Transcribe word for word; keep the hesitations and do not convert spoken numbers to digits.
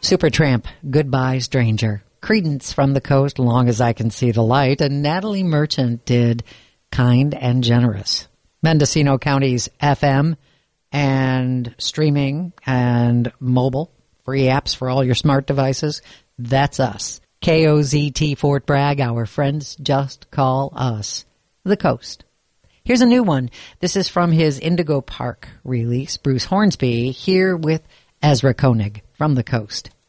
Supertramp, Goodbye Stranger. Creedence, From the Coast, Long as I Can See the Light. And Natalie Merchant did Kind and Generous. Mendocino County's F M and streaming and mobile, free apps for all your smart devices. That's us. K O Z T Fort Bragg, our friends just call us the Coast. Here's a new one. This is from his Indigo Park release, Bruce Hornsby, here with Ezra Koenig from the Coast.